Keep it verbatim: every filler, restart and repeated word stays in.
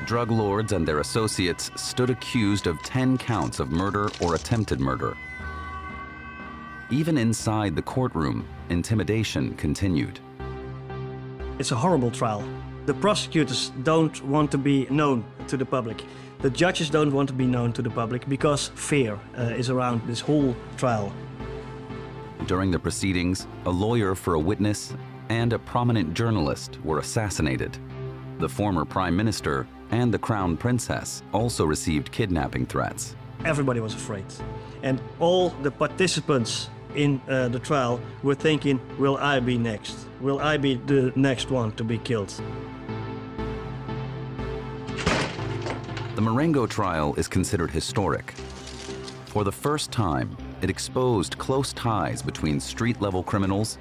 drug lords and their associates stood accused of ten counts of murder or attempted murder. Even inside the courtroom, intimidation continued. It's a horrible trial. The prosecutors don't want to be known to the public. The judges don't want to be known to the public because fear uh, is around this whole trial. During the proceedings, a lawyer for a witness and a prominent journalist were assassinated. The former prime minister and the crown princess also received kidnapping threats. Everybody was afraid. And all the participants in uh, the trial were thinking, will I be next? Will I be the next one to be killed? The Marengo trial is considered historic. For the first time, it exposed close ties between street-level criminals